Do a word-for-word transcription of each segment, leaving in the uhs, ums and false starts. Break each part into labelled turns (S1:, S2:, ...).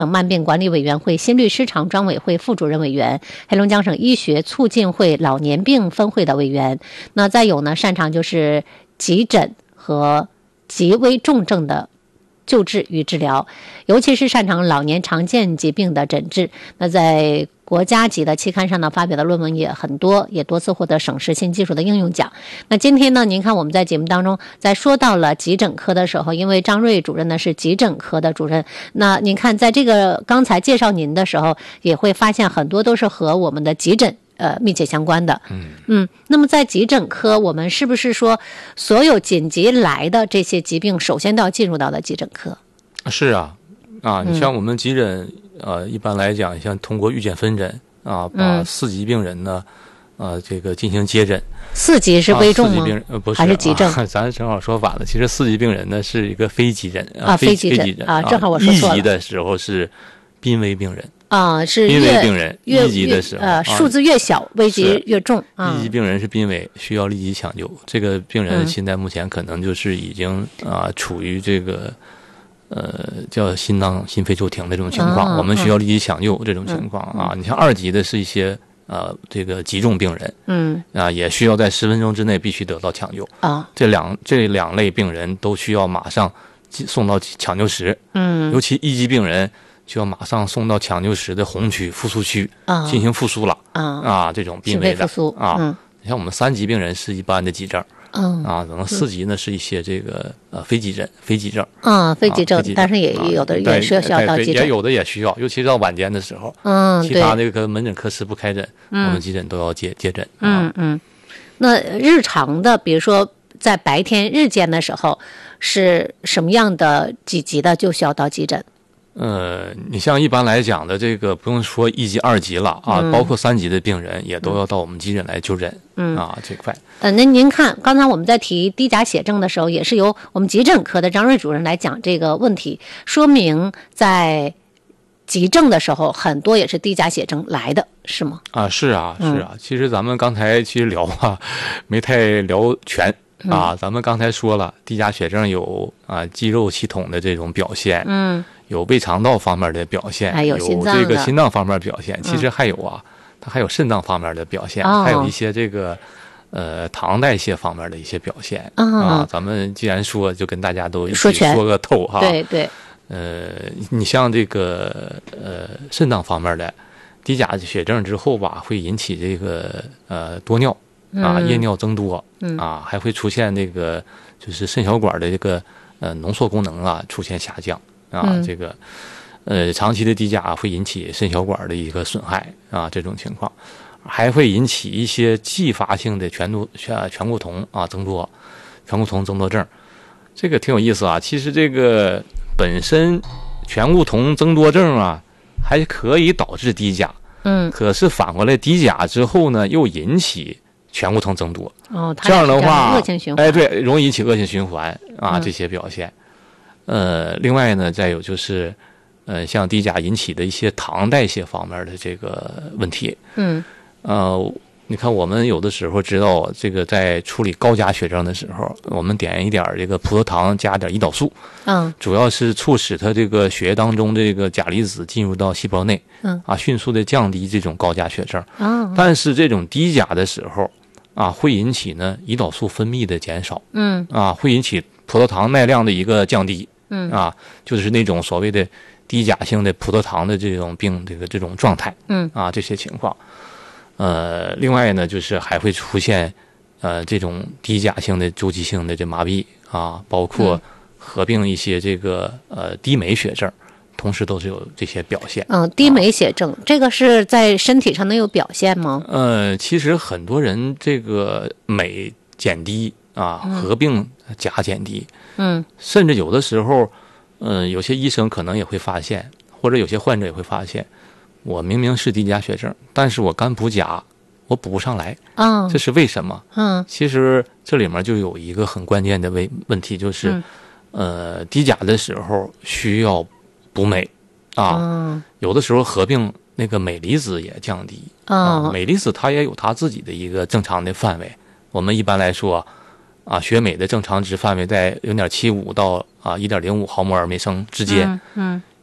S1: 慢病管理委员会心律失常专委会副主任委员，黑龙江省医学促进会老年病分会的委员。那再有呢，擅长就是急诊和极危重症的救治与治疗，尤其是擅长老年常见疾病的诊治。那在国家级的期刊上呢，发表的论文也很多，也多次获得省市新技术的应用奖。那今天呢，您看我们在节目当中在说到了急诊科的时候，因为张瑞主任呢是急诊科的主任，那您看在这个刚才介绍您的时候，也会发现很多都是和我们的急诊呃密切相关的。
S2: 嗯
S1: 嗯，那么在急诊科，我们是不是说所有紧急来的这些疾病，首先都要进入到了急诊科？
S2: 是啊，啊，你像我们急诊。嗯呃，一般来讲，像通过预检分诊啊，把四级病人呢，嗯、呃，这个进行接诊。
S1: 四级是危重吗？
S2: 啊、四级病人呃不是，
S1: 还是急症？
S2: 啊、咱正好说反了。其实四级病人呢是一个非急诊
S1: 啊，非急诊啊，正好我说错了。
S2: 一级的时候是濒危病人
S1: 啊，是
S2: 濒危病人。
S1: 一
S2: 级的时候，
S1: 呃，数字越小，危级越重。
S2: 啊、一级病人是濒危，需要立即抢救。这个病人现在目前可能就是已经啊、呃、处于这个。呃，叫心脏心肺骤停的这种情况，
S1: 嗯、
S2: 我们需要立即抢救这种情况、嗯、啊。你像二级的是一些呃这个急重病人，
S1: 嗯
S2: 啊，也需要在十分钟之内必须得到抢救
S1: 啊。
S2: 这两这两类病人都需要马上送到抢救室，
S1: 嗯，
S2: 尤其一级病人就要马上送到抢救室的红区复苏区、啊、进行复苏了啊啊，这种濒危的
S1: 复苏
S2: 啊。
S1: 嗯，
S2: 你像我们三级病人是一般的急症。
S1: 嗯
S2: 啊，可能四级呢是一些这个呃非急诊、非急症
S1: 啊，非急症，
S2: 啊、
S1: 但是也有的也是需要到急诊，
S2: 也有的也需要，尤其到晚间的时候，
S1: 嗯，
S2: 其他这个门诊科室不开诊，
S1: 嗯、
S2: 我们急诊都要接接诊。
S1: 嗯嗯，那日常的，比如说在白天日间的时候，是什么样的几级的就需要到急诊？
S2: 呃，你像一般来讲的这个，不用说一级、二级了啊，
S1: 嗯、
S2: 包括三级的病人也都要到我们急诊来就诊。
S1: 嗯
S2: 啊，这块。
S1: 呃，那您看，刚才我们在提低钾血症的时候，也是由我们急诊科的张瑞主任来讲这个问题，说明在急症的时候，很多也是低钾血症来的，是吗？
S2: 啊，是啊，是啊。嗯、其实咱们刚才其实聊啊，没太聊全。啊，咱们刚才说了，低钾血症有啊肌肉系统的这种表现，
S1: 嗯，
S2: 有胃肠道方面的表现，
S1: 还有心脏
S2: 有这个心脏方面表现。其实还有啊，它还有肾脏方面的表现，
S1: 哦、
S2: 还有一些这个呃糖代谢方面的一些表现、
S1: 哦、
S2: 啊。咱们既然说，就跟大家都一起说个透哈。
S1: 对对。
S2: 呃，你像这个呃肾脏方面的低钾血症之后吧，会引起这个呃多尿。啊，夜尿增多，
S1: 嗯、
S2: 啊，还会出现这个就是肾小管的这个呃浓缩功能啊出现下降啊，
S1: 嗯、
S2: 这个呃长期的低钾会引起肾小管的一个损害啊，这种情况还会引起一些继发性的醛度醛醛固酮啊增多，醛固酮增多症，这个挺有意思啊。其实这个本身醛固酮增多症啊还可以导致低钾，
S1: 嗯，
S2: 可是反过来低钾之后呢又引起醛固酮增多，
S1: 哦，
S2: 这样的话，
S1: 恶性循环，
S2: 哎，对，容易引起恶性循环啊，
S1: 嗯、
S2: 这些表现。呃，另外呢，再有就是，呃，像低钾引起的一些糖代谢方面的这个问题。
S1: 嗯，
S2: 呃，你看我们有的时候知道，这个在处理高钾血症的时候，我们点一点这个葡萄糖加点胰岛素，
S1: 嗯，
S2: 主要是促使它这个血液当中这个钾离子进入到细胞内，
S1: 嗯，
S2: 啊，迅速的降低这种高钾血症。
S1: 哦，
S2: 但是这种低钾的时候，啊，会引起呢胰岛素分泌的减少，
S1: 嗯，
S2: 啊，会引起葡萄糖耐量的一个降低，
S1: 嗯，
S2: 啊，就是那种所谓的低钾性的葡萄糖的这种病，这个这种状态，
S1: 嗯，
S2: 啊，这些情况，呃，另外呢，就是还会出现呃这种低钾性的周期性的这麻痹啊，包括合并一些这个呃低镁血症。同时都是有这些表现。
S1: 嗯，低镁血症、啊、这个是在身体上能有表现吗？
S2: 呃，其实很多人这个镁减低啊，
S1: 嗯、
S2: 合并钾减低，
S1: 嗯，
S2: 甚至有的时候，呃，有些医生可能也会发现，或者有些患者也会发现，我明明是低钾血症，但是我干补钾我补不上来，
S1: 啊、嗯，
S2: 这是为什么？
S1: 嗯，
S2: 其实这里面就有一个很关键的问问题，就是，
S1: 嗯、
S2: 呃，低钾的时候需要补镁啊，
S1: 嗯、
S2: 有的时候合并那个镁离子也降低、
S1: 哦、
S2: 啊，镁离子它也有它自己的一个正常的范围。我们一般来说啊，血镁的正常值范围在零点七五到啊一点零五毫摩尔每升之间。
S1: 嗯，嗯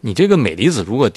S2: 你这个镁离子如果